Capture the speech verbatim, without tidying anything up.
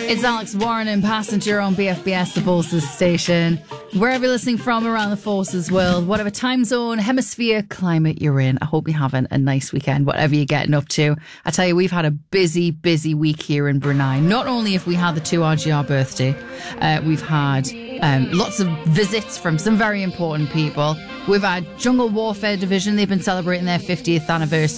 It's Alex Warren and Passenger on B F B S, the Forces station. Wherever you're listening from around the Forces world, whatever time zone, hemisphere, climate you're in, I hope you're having a nice weekend, whatever you're getting up to. I tell you, we've had a busy, busy week here in Brunei. Not only have we had the two R G R birthday, uh, we've had um, lots of visits from some very important people. We've had Jungle Warfare Division. They've been celebrating their fiftieth anniversary.